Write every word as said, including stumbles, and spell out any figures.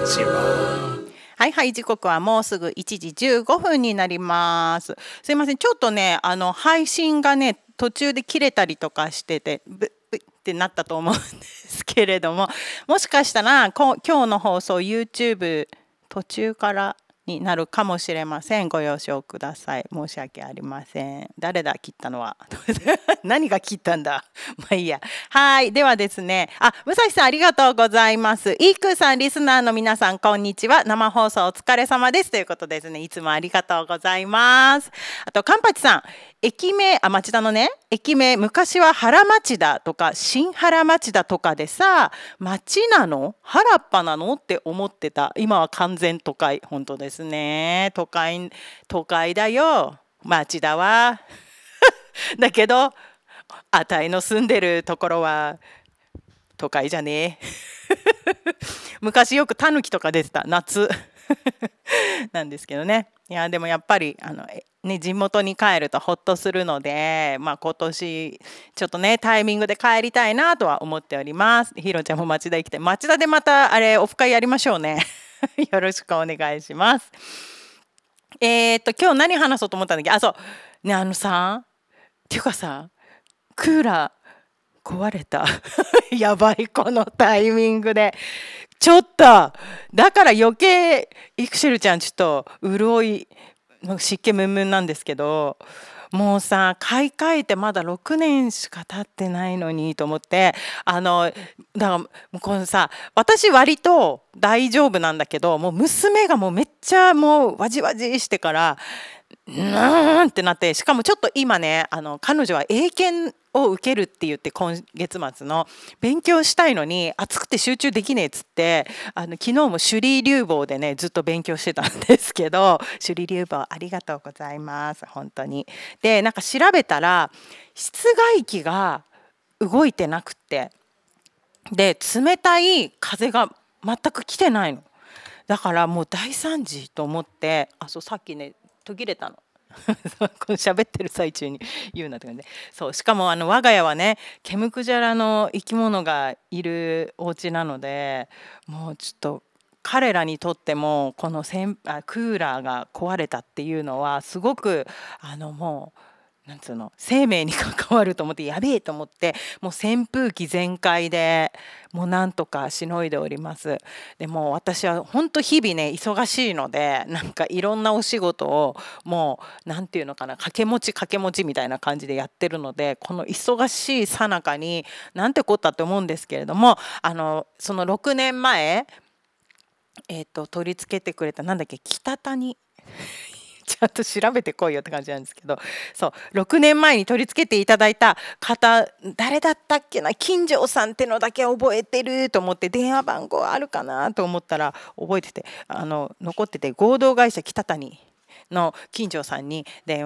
ちは。 はいはい、時刻はもうすぐいちじじゅうごふんになります。すいません、ちょっとね、あの配信がね、途中で切れたりとかしてて、ブッブッってなったと思うんですけれども、もしかしたらこ今日の放送 YouTube 途中からになるかもしれません。ご了承ください。申し訳ありません。誰だ切ったのは。何が切ったんだ。まあいいや。はい。ではですね。あ、武蔵さんありがとうございます。イークーさん、リスナーの皆さん、こんにちは。生放送お疲れ様です。ということですね。いつもありがとうございます。あと、カンパチさん。駅名、あ、町田のね、駅名、昔は原町だとか、新原町だとかでさ、町なの原っぱなのって思ってた。今は完全都会。本当ですね。都会、都会だよ。町田は。だけど、あたいの住んでるところは、都会じゃねえ。昔よくタヌキとか出てた。夏。なんですけどね。いや、でもやっぱり、あの、ね、地元に帰るとほっとするので、まあ今年、ちょっとね、タイミングで帰りたいなとは思っております。ひろちゃんも町田行きたい。町田でまた、あれ、オフ会やりましょうね。よろしくお願いします。えーっと、今日何話そうと思ったんだっけ。あ、そう。ね、あのさ、っていうかさ、クーラー壊れた。やばい、このタイミングで。ちょっと、だから余計、イクシェルちゃん、ちょっと、潤い、湿気ムンムンなんですけど、もうさ、買い替えてまだろくねんしか経ってないのにと思って、あの、だからもうこのさ、私割と大丈夫なんだけど、もう娘がもうめっちゃもうわじわじしてから、うーんってなって、しかもちょっと今ね、あの彼女は英検を受けるって言って今月末の勉強したいのに暑くて集中できねえっつって、あの昨日も首里流房でねずっと勉強してたんですけど、首里流房ありがとうございます本当に。でなんか調べたら室外機が動いてなくって、で冷たい風が全く来てないの。だからもう大惨事と思って、あ、そうさっきね途切れたの。この喋ってる最中に言うなって感じで、そうしかもあの我が家はねケムクジャラの生き物がいるお家なので、もうちょっと彼らにとってもこのせんあクーラーが壊れたっていうのはすごくあのもうなんつうの生命に関わると思って、やべえと思って、もう扇風機全開でもうなんとかしのいでおります。でも私は本当日々ね忙しいので、なんかいろんなお仕事をもうなんていうのかな、掛け持ち掛け持ちみたいな感じでやってるので、この忙しい最中になんてこったって思うんですけれども、あのそのろくねんまええっ、と取り付けてくれたなんだっけ北谷ちゃんと調べてこいよって感じなんですけど、そうろくねんまえに取り付けていただいた方誰だったっけな、金城さんってのだけ覚えてると思って、電話番号あるかなと思ったら覚えてて、あの残ってて、合同会社北谷の金城さんに電話